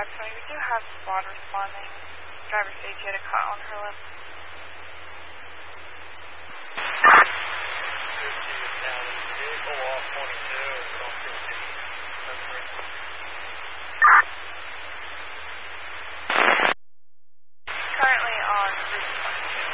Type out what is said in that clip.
520, we do have squad responding. Driver states she had a cut on her lip. 50 is down in the vehicle off 22 and don't feel 50.